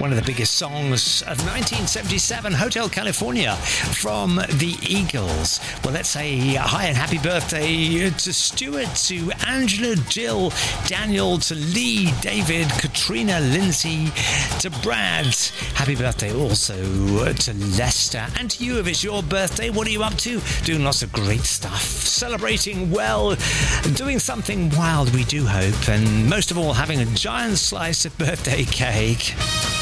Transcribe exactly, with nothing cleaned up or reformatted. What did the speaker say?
one of the biggest songs of nineteen seventy-seven, Hotel California, from the Eagles. Well, let's say hi and happy birthday to Stuart, to Angela, Jill, Daniel, to Lee, David, Katrina, Lindsay, to Brad. Happy birthday also to Lester, and to you if it's your birthday. What are you up to? Doing lots of great stuff, celebrating well, doing something wild, we do hope, and most of all having a giant slice of birthday cake.